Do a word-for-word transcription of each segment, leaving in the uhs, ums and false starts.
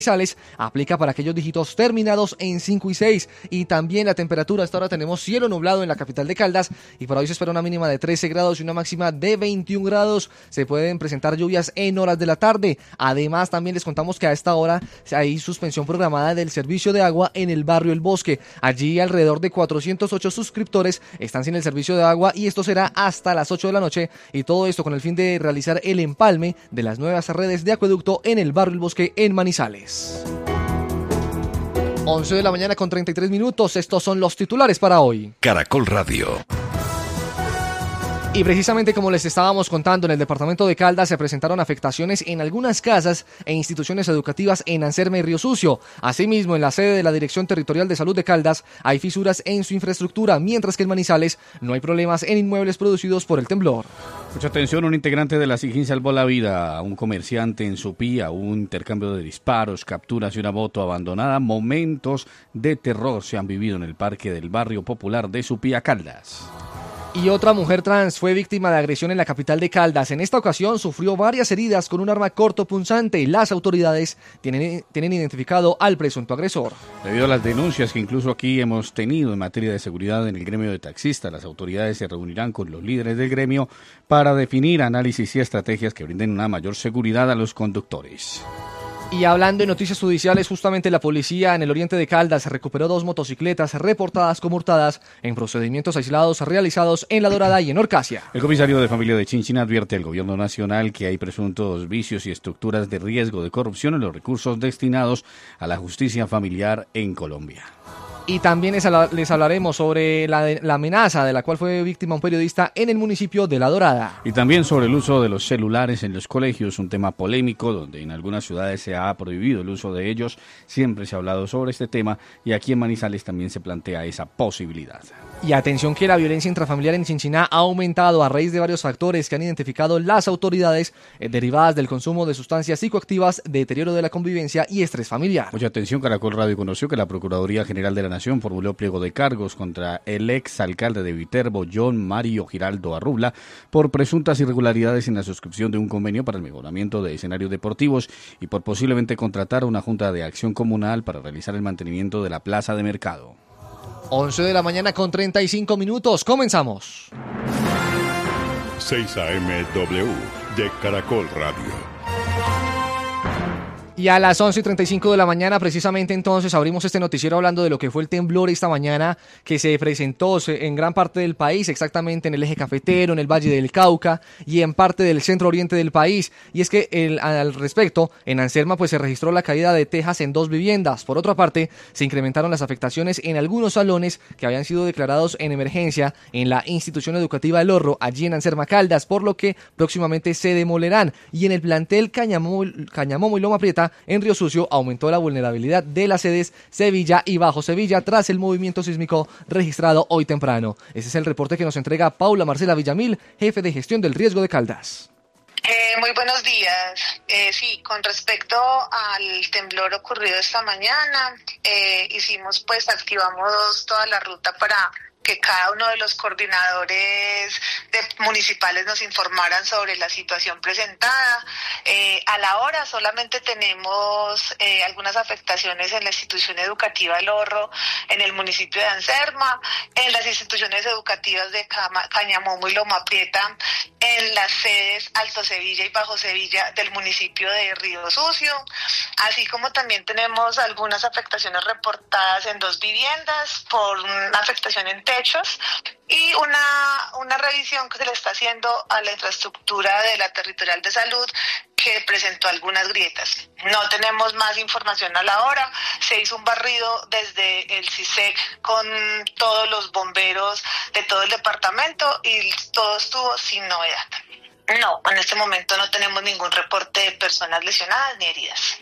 Manizales aplica para aquellos dígitos terminados en cinco y seis, y también la temperatura. Hasta ahora tenemos cielo nublado en la capital de Caldas y para hoy se espera una mínima de trece grados y una máxima de veintiún grados. Se pueden presentar lluvias en horas de la tarde. Además, también les contamos que a esta hora hay suspensión programada del servicio de agua en el barrio El Bosque. Allí alrededor de cuatrocientos ocho suscriptores están sin el servicio de agua y esto será hasta las ocho de la noche, y todo esto con el fin de realizar el empalme de las nuevas redes de acueducto en el barrio El Bosque en Manizales. once de la mañana con treinta y tres minutos. Estos son los titulares para hoy. Caracol Radio. Y precisamente como les estábamos contando, en el departamento de Caldas se presentaron afectaciones en algunas casas e instituciones educativas en Anserma y Río Sucio. Asimismo, en la sede de la Dirección Territorial de Salud de Caldas hay fisuras en su infraestructura, mientras que en Manizales no hay problemas en inmuebles producidos por el temblor. Mucha atención, un integrante de la SIGIN salvó la vida a un comerciante en Supía, un intercambio de disparos, capturas y una moto abandonada. Momentos de terror se han vivido en el parque del barrio popular de Supía, Caldas. Y otra mujer trans fue víctima de agresión en la capital de Caldas. En esta ocasión sufrió varias heridas con un arma cortopunzante y las autoridades tienen, tienen identificado al presunto agresor. Debido a las denuncias que incluso aquí hemos tenido en materia de seguridad en el gremio de taxistas, las autoridades se reunirán con los líderes del gremio para definir análisis y estrategias que brinden una mayor seguridad a los conductores. Y hablando de noticias judiciales, justamente la policía en el oriente de Caldas recuperó dos motocicletas reportadas como hurtadas en procedimientos aislados realizados en La Dorada y en Orcasia. El comisario de familia de Chinchina advierte al gobierno nacional que hay presuntos vicios y estructuras de riesgo de corrupción en los recursos destinados a la justicia familiar en Colombia. Y también les hablaremos sobre la, la amenaza de la cual fue víctima un periodista en el municipio de La Dorada. Y también sobre el uso de los celulares en los colegios, un tema polémico donde en algunas ciudades se ha prohibido el uso de ellos. Siempre se ha hablado sobre este tema y aquí en Manizales también se plantea esa posibilidad. Y atención que la violencia intrafamiliar en Chinchiná ha aumentado a raíz de varios factores que han identificado las autoridades eh, derivadas del consumo de sustancias psicoactivas, deterioro de la convivencia y estrés familiar. Mucha atención, Caracol Radio conoció que la Procuraduría General de la Nación formuló pliego de cargos contra el ex alcalde de Viterbo, John Mario Giraldo Arrubla, por presuntas irregularidades en la suscripción de un convenio para el mejoramiento de escenarios deportivos y por posiblemente contratar a una junta de acción comunal para realizar el mantenimiento de la plaza de mercado. once de la mañana con treinta y cinco minutos. Comenzamos. seis A M W de Caracol Radio. Y a las once y treinta y cinco de la mañana, precisamente entonces, abrimos este noticiero hablando de lo que fue el temblor esta mañana que se presentó en gran parte del país, exactamente en el eje cafetero, en el Valle del Cauca y en parte del centro oriente del país. Y es que el, al respecto, en Anserma pues se registró la caída de tejas en dos viviendas. Por otra parte, se incrementaron las afectaciones en algunos salones que habían sido declarados en emergencia en la institución educativa El Horro, allí en Anserma, Caldas, por lo que próximamente se demolerán. Y en el plantel Cañamomo, Cañamomo y Loma Prieta, en Río Sucio, aumentó la vulnerabilidad de las sedes Sevilla y Bajo Sevilla tras el movimiento sísmico registrado hoy temprano. Ese es el reporte que nos entrega Paula Marcela Villamil, jefe de gestión del riesgo de Caldas. Eh, muy buenos días. Eh, sí, con respecto al temblor ocurrido esta mañana, eh, hicimos pues, activamos toda la ruta para que cada uno de los coordinadores de municipales nos informaran sobre la situación presentada. Eh, a la hora solamente tenemos eh, algunas afectaciones en la institución educativa El Horro, en el municipio de Anserma, en las instituciones educativas de Cama, Cañamomo y Loma Prieta, en las sedes Alto Sevilla y Bajo Sevilla del municipio de Río Sucio, así como también tenemos algunas afectaciones reportadas en dos viviendas por una afectación en techos y una, una revisión que se le está haciendo a la infraestructura de la Territorial de Salud que presentó algunas grietas. No tenemos más información a la hora. Se hizo un barrido desde el CISEC con todos los bomberos de todo el departamento y todo estuvo sin novedad. No, en este momento no tenemos ningún reporte de personas lesionadas ni heridas.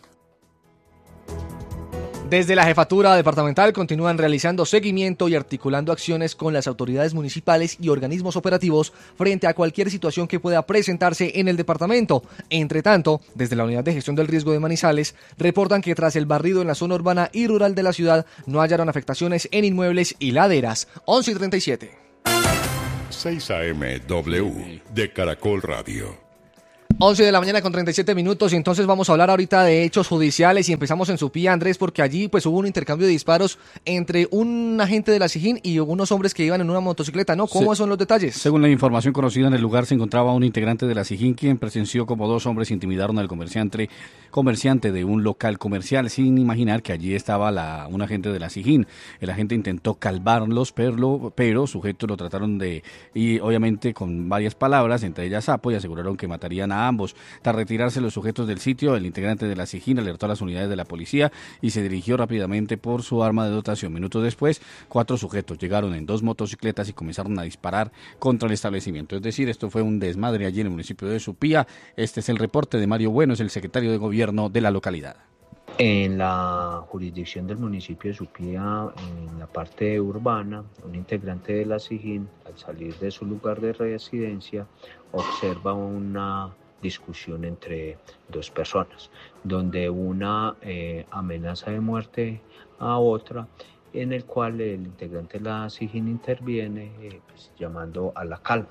Desde la jefatura departamental continúan realizando seguimiento y articulando acciones con las autoridades municipales y organismos operativos frente a cualquier situación que pueda presentarse en el departamento. Entre tanto, desde la Unidad de Gestión del Riesgo de Manizales, reportan que tras el barrido en la zona urbana y rural de la ciudad, no hallaron afectaciones en inmuebles y laderas. once y treinta y siete. seis A M W de Caracol Radio. once de la mañana con treinta y siete minutos, y entonces vamos a hablar ahorita de hechos judiciales y empezamos en Supía, Andrés, porque allí pues hubo un intercambio de disparos entre un agente de la SIJIN y unos hombres que iban en una motocicleta, ¿no? ¿Cómo Se, son los detalles? Según la información conocida, en el lugar se encontraba un integrante de la SIJIN quien presenció como dos hombres intimidaron al comerciante, comerciante de un local comercial sin imaginar que allí estaba la, un agente de la SIJIN. El agente intentó calmarlos, pero, pero sujetos lo trataron de, y obviamente con varias palabras, entre ellas sapo, y aseguraron que matarían a ambos. Tras retirarse los sujetos del sitio, el integrante de la SIJIN alertó a las unidades de la policía y se dirigió rápidamente por su arma de dotación. Minutos después, cuatro sujetos llegaron en dos motocicletas y comenzaron a disparar contra el establecimiento. Es decir, esto fue un desmadre allí en el municipio de Supía. Este es el reporte de Mario Bueno, es el secretario de gobierno de la localidad. En la jurisdicción del municipio de Supía, en la parte urbana, un integrante de la SIJIN, al salir de su lugar de residencia, observa una discusión entre dos personas, donde una eh, amenaza de muerte a otra, en el cual el integrante de la SIJIN interviene eh, pues, llamando a la calma.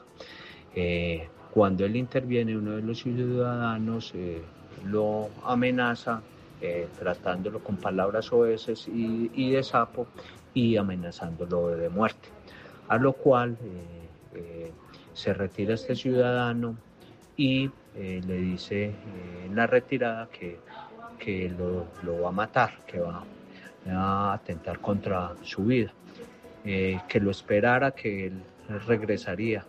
Eh, cuando él interviene, uno de los ciudadanos eh, lo amenaza, eh, tratándolo con palabras soeces y, y de sapo y amenazándolo de muerte, a lo cual eh, eh, se retira este ciudadano y eh, le dice eh, en la retirada que, que lo, lo va a matar, que va a atentar contra su vida, eh, que lo esperara, que él regresaría.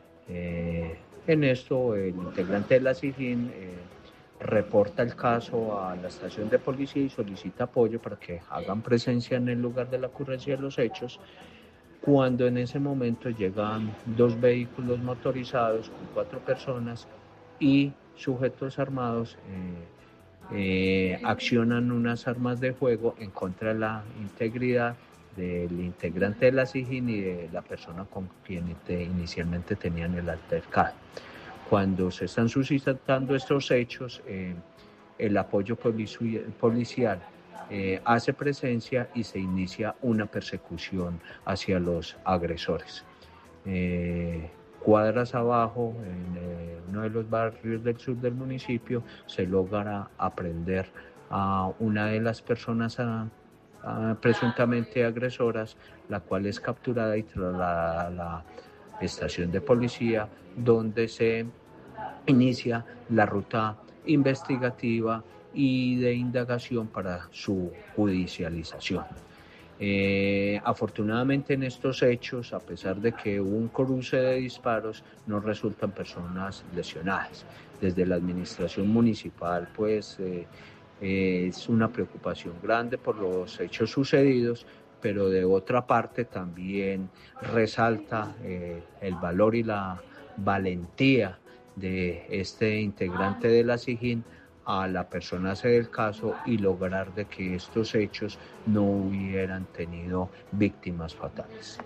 Eh, en esto el integrante de la SIJIN eh, reporta el caso a la estación de policía y solicita apoyo para que hagan presencia en el lugar de la ocurrencia de los hechos, cuando en ese momento llegan dos vehículos motorizados con cuatro personas y sujetos armados eh, eh, accionan unas armas de fuego en contra de la integridad del integrante de la SIJIN y de la persona con quien te, inicialmente tenían el altercado. Cuando se están suscitando estos hechos, eh, el apoyo polici- policial eh, hace presencia y se inicia una persecución hacia los agresores. Eh, cuadras abajo, en eh, uno de los barrios del sur del municipio, se logra aprehender a una de las personas a, a, presuntamente agresoras, la cual es capturada y trasladada a la estación de policía, donde se inicia la ruta investigativa y de indagación para su judicialización. Eh, afortunadamente en estos hechos, a pesar de que hubo un cruce de disparos, no resultan personas lesionadas. Desde la administración municipal, pues eh, eh, es una preocupación grande por los hechos sucedidos, pero de otra parte también resalta eh, el valor y la valentía de este integrante de la SIJIN a la persona del caso y lograr de que estos hechos no hubieran tenido víctimas fatales.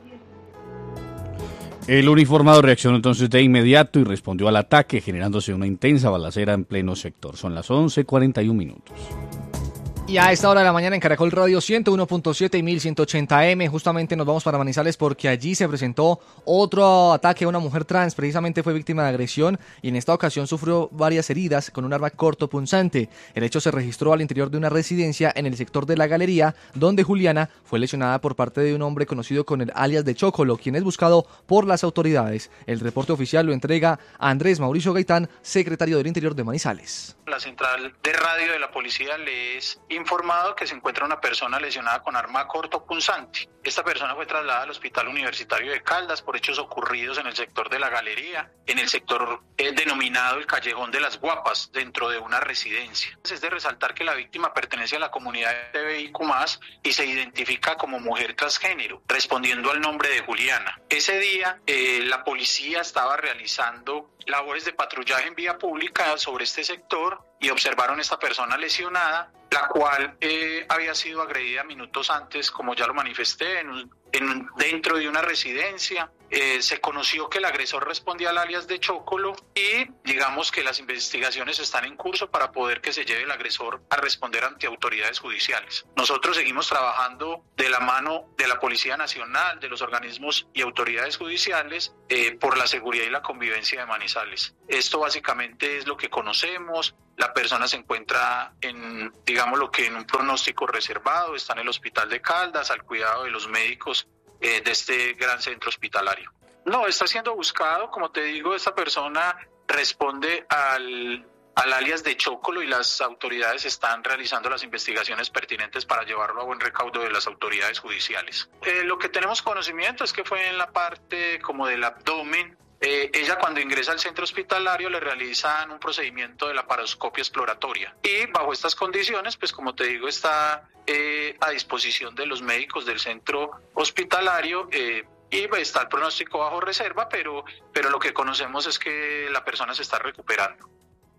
El uniformado reaccionó entonces de inmediato y respondió al ataque, generándose una intensa balacera en pleno sector. Son las once cuarenta y un minutos. Y a esta hora de la mañana en Caracol Radio ciento uno punto siete y mil ciento ochenta eme, justamente nos vamos para Manizales porque allí se presentó otro ataque a una mujer trans, precisamente fue víctima de agresión y en esta ocasión sufrió varias heridas con un arma cortopunzante. El hecho se registró al interior de una residencia en el sector de La Galería, donde Juliana fue lesionada por parte de un hombre conocido con el alias de Chocolo, quien es buscado por las autoridades. El reporte oficial lo entrega a Andrés Mauricio Gaitán, secretario del Interior de Manizales. La central de radio de la policía le es informado que se encuentra una persona lesionada con arma cortopunzante. Esta persona fue trasladada al Hospital Universitario de Caldas por hechos ocurridos en el sector de La Galería, en el sector eh, denominado el Callejón de las Guapas, dentro de una residencia. Es de resaltar que la víctima pertenece a la comunidad L G B T I Q más, y se identifica como mujer transgénero, respondiendo al nombre de Juliana. Ese día eh, la policía estaba realizando labores de patrullaje en vía pública sobre este sector y observaron a esta persona lesionada, la cual eh, había sido agredida minutos antes, como ya lo manifesté, en un, en un, dentro de una residencia. eh, se conoció que el agresor respondía al alias de Chocolo y digamos que las investigaciones están en curso para poder que se lleve el agresor a responder ante autoridades judiciales. Nosotros seguimos trabajando de la mano de la Policía Nacional, de los organismos y autoridades judiciales eh, por la seguridad y la convivencia de Manizales. Esto básicamente es lo que conocemos. La persona se encuentra en, digamos lo que en un pronóstico reservado, está en el hospital de Caldas, al cuidado de los médicos eh, de este gran centro hospitalario. No, está siendo buscado, como te digo, esta persona responde al, al alias de Chocolo y las autoridades están realizando las investigaciones pertinentes para llevarlo a buen recaudo de las autoridades judiciales. Eh, lo que tenemos conocimiento es que fue en la parte como del abdomen. Eh, ella cuando ingresa al centro hospitalario le realizan un procedimiento de laparoscopia exploratoria y bajo estas condiciones, pues como te digo, está eh, a disposición de los médicos del centro hospitalario eh, y está el pronóstico bajo reserva, pero, pero lo que conocemos es que la persona se está recuperando.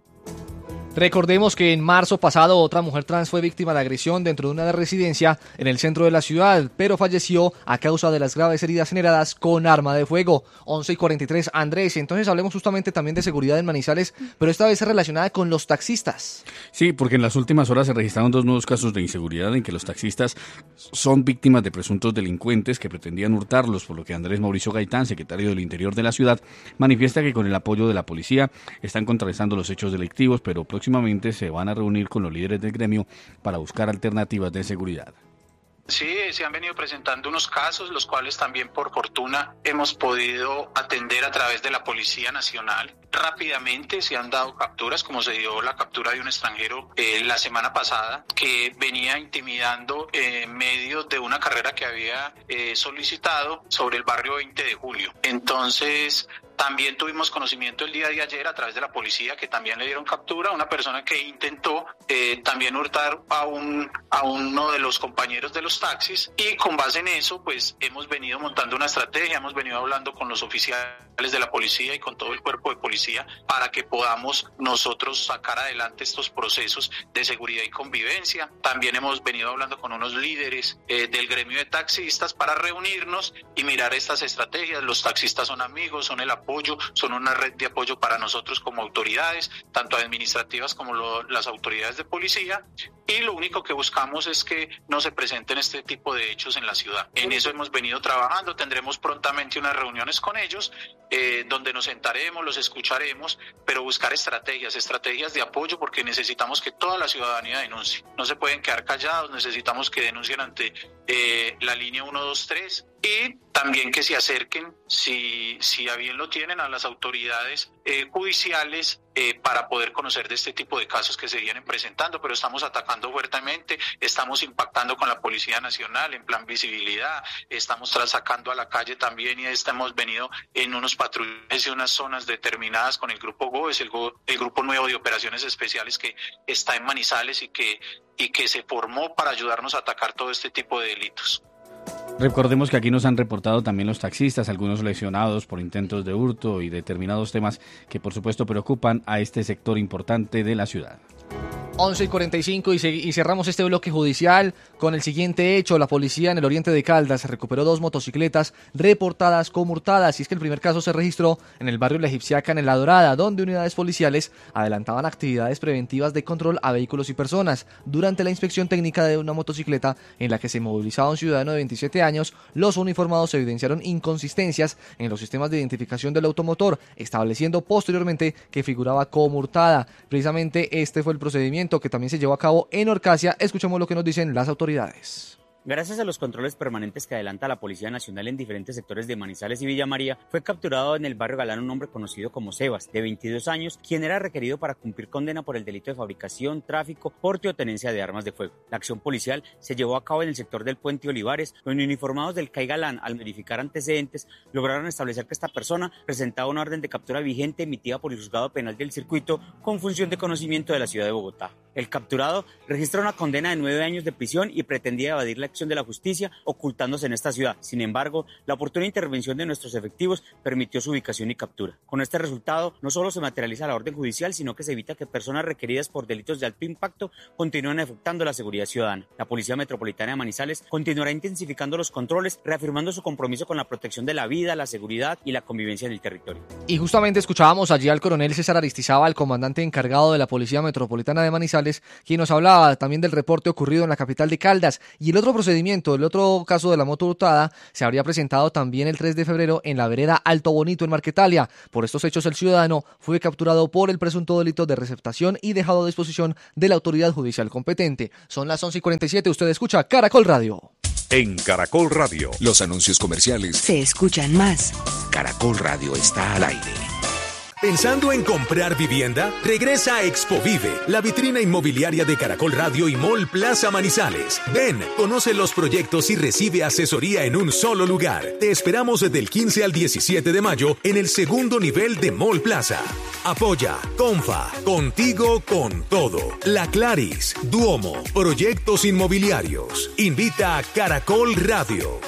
Recordemos que en marzo pasado otra mujer trans fue víctima de agresión dentro de una residencia en el centro de la ciudad, pero falleció a causa de las graves heridas generadas con arma de fuego. once y cuarenta y tres, Andrés, entonces hablemos justamente también de seguridad en Manizales, pero esta vez relacionada con los taxistas. Sí, porque en las últimas horas se registraron dos nuevos casos de inseguridad en que los taxistas son víctimas de presuntos delincuentes que pretendían hurtarlos, por lo que Andrés Mauricio Gaitán, secretario del Interior de la ciudad, manifiesta que con el apoyo de la policía están contrarrestando los hechos delictivos, pero próximamente se van a reunir con los líderes del gremio para buscar alternativas de seguridad. Sí, se han venido presentando unos casos, los cuales también por fortuna hemos podido atender a través de la Policía Nacional. Rápidamente se han dado capturas, como se dio la captura de un extranjero eh, la semana pasada, que venía intimidando eh, en medio de una carrera que había eh, solicitado sobre el barrio veinte de julio. Entonces, también tuvimos conocimiento el día de ayer a través de la policía que también le dieron captura a una persona que intentó eh, también hurtar a, un, a uno de los compañeros de los taxis y con base en eso pues hemos venido montando una estrategia, hemos venido hablando con los oficiales de la policía y con todo el cuerpo de policía para que podamos nosotros sacar adelante estos procesos de seguridad y convivencia. También hemos venido hablando con unos líderes eh, del gremio de taxistas para reunirnos y mirar estas estrategias. Los taxistas son amigos, son el apoyo apoyo, son una red de apoyo para nosotros como autoridades, tanto administrativas como lo, las autoridades de policía, y lo único que buscamos es que no se presenten este tipo de hechos en la ciudad. En eso hemos venido trabajando, tendremos prontamente unas reuniones con ellos, eh, donde nos sentaremos, los escucharemos, pero buscar estrategias, estrategias de apoyo, porque necesitamos que toda la ciudadanía denuncie. No se pueden quedar callados, necesitamos que denuncien ante eh, la línea uno dos tres, y también que se acerquen, si, si a bien lo tienen, a las autoridades eh, judiciales eh, para poder conocer de este tipo de casos que se vienen presentando, pero estamos atacando fuertemente, estamos impactando con la Policía Nacional en plan visibilidad, estamos tras sacando a la calle también y hemos venido en unos patrullajes y unas zonas determinadas con el Grupo GOES, el, el Grupo Nuevo de Operaciones Especiales que está en Manizales y que, y que se formó para ayudarnos a atacar todo este tipo de delitos. Recordemos que aquí nos han reportado también los taxistas, algunos lesionados por intentos de hurto y determinados temas que por supuesto preocupan a este sector importante de la ciudad. once y cuarenta y cinco y, y cerramos este bloque judicial con el siguiente hecho. La policía en el oriente de Caldas recuperó dos motocicletas reportadas como hurtadas, y es que el primer caso se registró en el barrio La Egipciaca en La Dorada, donde unidades policiales adelantaban actividades preventivas de control a vehículos y personas. Durante la inspección técnica de una motocicleta en la que se movilizaba un ciudadano de veintisiete años, los uniformados evidenciaron inconsistencias en los sistemas de identificación del automotor, estableciendo posteriormente que figuraba como hurtada. Precisamente este fue el procedimiento que también se llevó a cabo en Orcasia. Escuchemos lo que nos dicen las autoridades. Gracias a los controles permanentes que adelanta la Policía Nacional en diferentes sectores de Manizales y Villa María, fue capturado en el barrio Galán un hombre conocido como Sebas, de veintidós años, quien era requerido para cumplir condena por el delito de fabricación, tráfico, porte o tenencia de armas de fuego. La acción policial se llevó a cabo en el sector del Puente Olivares, donde uniformados del C A I Galán, al verificar antecedentes, lograron establecer que esta persona presentaba una orden de captura vigente emitida por el Juzgado Penal del Circuito con función de conocimiento de la ciudad de Bogotá. El capturado registra una condena de nueve años de prisión y pretendía evadir la acción de la justicia ocultándose en esta ciudad. Sin embargo, la oportuna intervención de nuestros efectivos permitió su ubicación y captura. Con este resultado, no solo se materializa la orden judicial, sino que se evita que personas requeridas por delitos de alto impacto continúen afectando la seguridad ciudadana. La Policía Metropolitana de Manizales continuará intensificando los controles, reafirmando su compromiso con la protección de la vida, la seguridad y la convivencia en el territorio. Y justamente escuchábamos allí al coronel César Aristizábal, comandante encargado de la Policía Metropolitana de Manizales, quien nos hablaba también del reporte ocurrido en la capital de Caldas. Y el otro procedimiento, el otro caso de la moto hurtada, se habría presentado también el tres de febrero en la vereda Alto Bonito en Marquetalia. Por estos hechos, el ciudadano fue capturado por el presunto delito de receptación y dejado a disposición de la autoridad judicial competente. Son las once y cuarenta y siete, usted escucha Caracol Radio. En Caracol Radio, los anuncios comerciales se escuchan más. Caracol Radio está al aire. ¿Pensando en comprar vivienda? Regresa a Expovive, la vitrina inmobiliaria de Caracol Radio y Mall Plaza Manizales. Ven, conoce los proyectos y recibe asesoría en un solo lugar. Te esperamos desde el quince al diecisiete de mayo en el segundo nivel de Mall Plaza. Apoya Confa, contigo con todo. La Claris, Duomo, Proyectos Inmobiliarios. Invita a Caracol Radio.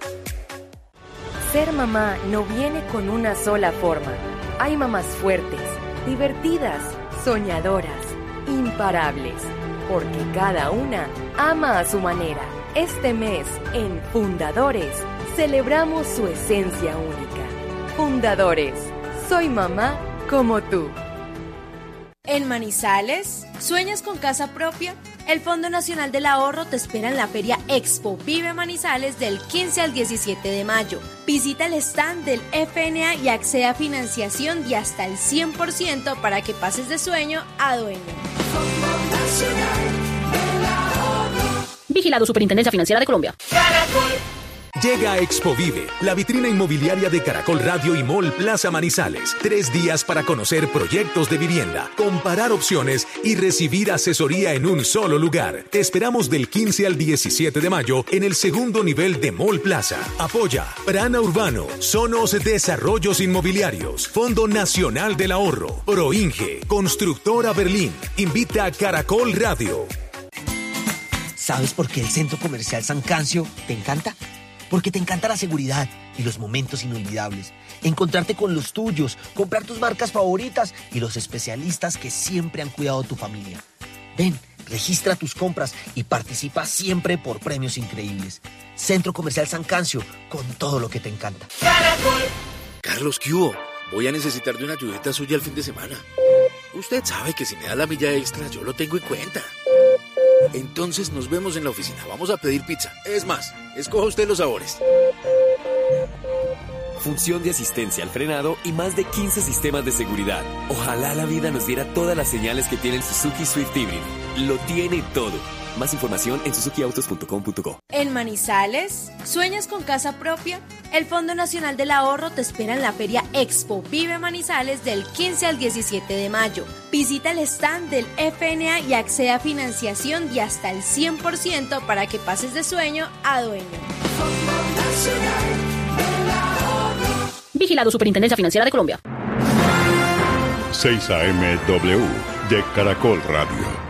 Ser mamá no viene con una sola forma. Hay mamás fuertes, divertidas, soñadoras, imparables, porque cada una ama a su manera. Este mes, en Fundadores, celebramos su esencia única. Fundadores, soy mamá como tú. En Manizales, ¿sueñas con casa propia? El Fondo Nacional del Ahorro te espera en la Feria Expo Vive Manizales del quince al diecisiete de mayo. Visita el stand del F N A y accede a financiación de hasta el cien por ciento para que pases de sueño a dueño. Fondo Nacional del Ahorro. Vigilado Superintendencia Financiera de Colombia. Caracol. Llega a Expovive, la vitrina inmobiliaria de Caracol Radio y Mall Plaza Manizales. Tres días para conocer proyectos de vivienda, comparar opciones y recibir asesoría en un solo lugar. Te esperamos del quince al diecisiete de mayo en el segundo nivel de Mall Plaza. Apoya Prana Urbano, Sonos Desarrollos Inmobiliarios, Fondo Nacional del Ahorro, Proinge, Constructora Berlín. Invita a Caracol Radio. ¿Sabes por qué el Centro Comercial San Cancio te encanta? Porque te encanta la seguridad y los momentos inolvidables. Encontrarte con los tuyos, comprar tus marcas favoritas y los especialistas que siempre han cuidado tu familia. Ven, registra tus compras y participa siempre por premios increíbles. Centro Comercial San Cancio, con todo lo que te encanta. ¡Caracol! Carlos, ¿qué hubo? Voy a necesitar de una ayudita suya el fin de semana. Usted sabe que si me da la milla extra, yo lo tengo en cuenta. Entonces nos vemos en la oficina. Vamos a pedir pizza. Es más, escoja usted los sabores. Función de asistencia al frenado y más de quince sistemas de seguridad. Ojalá la vida nos diera todas las señales que tiene el Suzuki Swift híbrido. Lo tiene todo. Más información en suzuki autos punto com punto co. En Manizales, ¿sueñas con casa propia? El Fondo Nacional del Ahorro te espera en la Feria Expo Vive Manizales del quince al diecisiete de mayo. Visita el stand del F N A y accede a financiación de hasta el cien por ciento para que pases de sueño a dueño. Fondo Nacional del Ahorro. Vigilado Superintendencia Financiera de Colombia. seis A M W de Caracol Radio.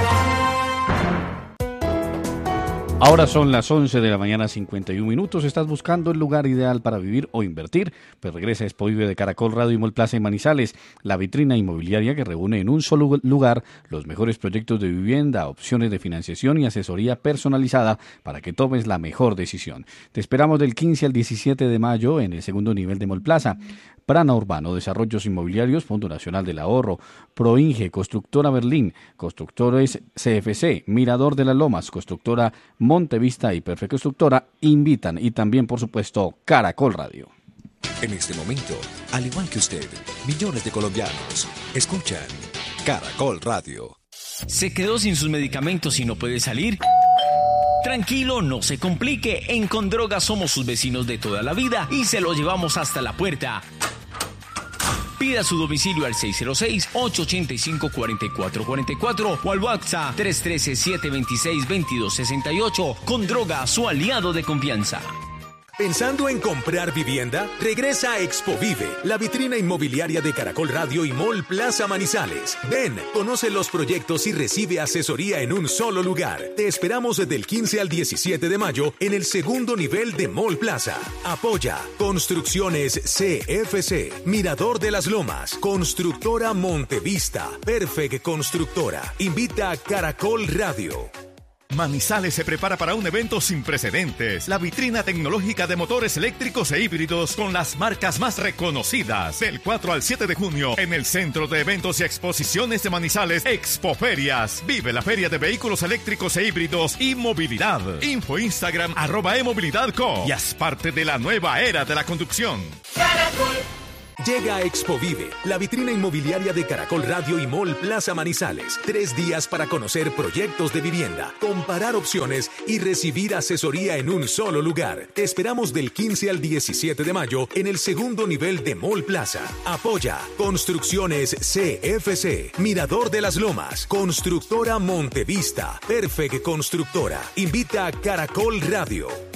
Ahora son las once de la mañana, cincuenta y un minutos. ¿Estás buscando el lugar ideal para vivir o invertir? Pues regresa a Expovive de Caracol Radio y Mall Plaza en Manizales, la vitrina inmobiliaria que reúne en un solo lugar los mejores proyectos de vivienda, opciones de financiación y asesoría personalizada para que tomes la mejor decisión. Te esperamos del quince al diecisiete de mayo en el segundo nivel de Mall Plaza. Prana Urbano, Desarrollos Inmobiliarios, Fondo Nacional del Ahorro, Proinge, Constructora Berlín, Constructores C F C, Mirador de las Lomas, Constructora Montevista y Perfect Constructora invitan, y también, por supuesto, Caracol Radio. En este momento, al igual que usted, millones de colombianos escuchan Caracol Radio. ¿Se quedó sin sus medicamentos y no puede salir? Tranquilo, no se complique. En Condroga somos sus vecinos de toda la vida y se lo llevamos hasta la puerta. Pida su domicilio al seis cero seis, ocho ocho cinco, cuatro cuatro cuatro cuatro o al WhatsApp tres uno tres, siete dos seis, dos dos seis ocho. Condroga, su aliado de confianza. ¿Pensando en comprar vivienda? Regresa a Expo Vive, la vitrina inmobiliaria de Caracol Radio y Mall Plaza Manizales. Ven, conoce los proyectos y recibe asesoría en un solo lugar. Te esperamos desde el quince al diecisiete de mayo en el segundo nivel de Mall Plaza. Apoya Construcciones C F C, Mirador de las Lomas, Constructora Montevista, Perfect Constructora. Invita a Caracol Radio. Manizales se prepara para un evento sin precedentes. La vitrina tecnológica de motores eléctricos e híbridos con las marcas más reconocidas. Del cuatro al siete de junio en el Centro de Eventos y Exposiciones de Manizales, Expoferias. Vive la feria de vehículos eléctricos e híbridos y movilidad. Info Instagram arroba emovilidadco. Y haz parte de la nueva era de la conducción. Caracol. Llega a Expo Vive, la vitrina inmobiliaria de Caracol Radio y Mall Plaza Manizales. Tres días para conocer proyectos de vivienda, comparar opciones y recibir asesoría en un solo lugar. Te esperamos del quince al diecisiete de mayo en el segundo nivel de Mall Plaza. Apoya Construcciones C F C, Mirador de las Lomas, Constructora Montevista, Perfect Constructora. Invita a Caracol Radio.